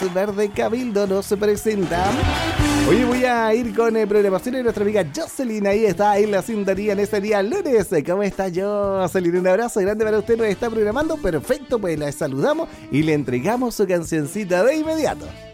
Verde Cabildo nos presenta. Hoy voy a ir con programación de nuestra amiga Jocelyn. Ahí está, en la sintonía en este día lunes. ¿Cómo está Jocelyn? Un abrazo grande para usted. Nos está programando. Perfecto, pues la saludamos y le entregamos su cancioncita de inmediato.